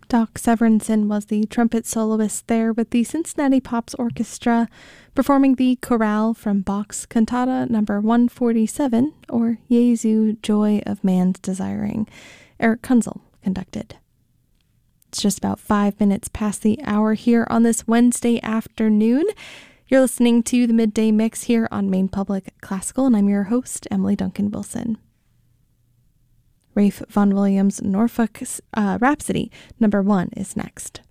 Doc Severinsen was the trumpet soloist there with the Cincinnati Pops Orchestra, performing the chorale from Bach's Cantata number 147, or Jesu, Joy of Man's Desiring. Eric Kunzel conducted. It's just about 5 minutes past the hour here on this Wednesday afternoon. You're listening to the Midday Mix here on Maine Public Classical, and I'm your host, Emily Duncan Wilson. Ralph Vaughan Williams' Norfolk Rhapsody number 1 is next.